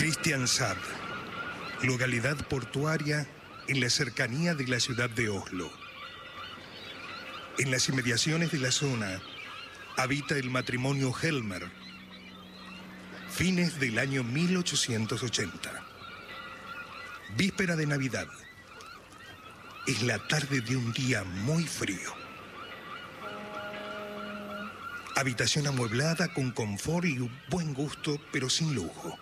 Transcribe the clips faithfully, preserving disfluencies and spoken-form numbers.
Kristiansand, localidad portuaria en la cercanía de la ciudad de Oslo. En las inmediaciones de la zona habita el matrimonio Helmer. Fines del año mil ochocientos ochenta. Víspera de Navidad. Es la tarde de un día muy frío. Habitación amueblada con confort y buen gusto, pero sin lujo.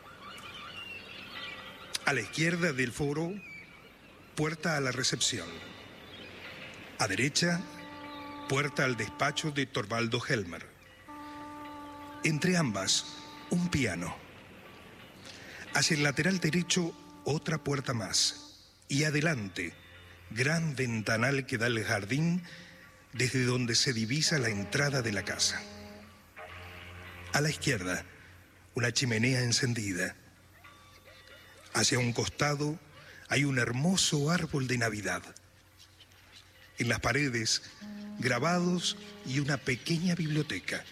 A la izquierda del foro, puerta a la recepción. A derecha, puerta al despacho de Thorvaldo Helmer. Entre ambas, un piano. Hacia el lateral derecho, otra puerta más. Y adelante, gran ventanal que da al jardín, desde donde se divisa la entrada de la casa. A la izquierda, una chimenea encendida. Hacia un costado hay un hermoso árbol de Navidad. En las paredes, grabados y una pequeña biblioteca.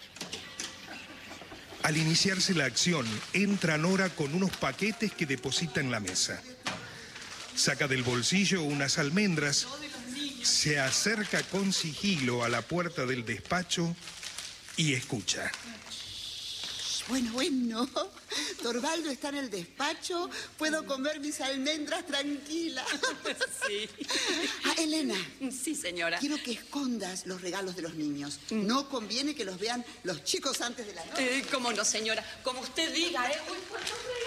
Al iniciarse la acción, entra Nora con unos paquetes que deposita en la mesa. Saca del bolsillo unas almendras, se acerca con sigilo a la puerta del despacho y escucha. Bueno, bueno, Thorvaldo está en el despacho, puedo comer mis almendras tranquila. Sí. Ah, Elena. Sí, señora. Quiero que escondas los regalos de los niños. Mm. No conviene que los vean los chicos antes de la noche. Eh, cómo no, señora. Como usted diga, ¿eh? Uy,